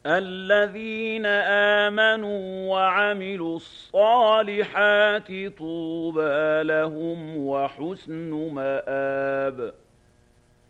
الذين آمنوا وعملوا الصالحات طوبى لهم وحسن مآب.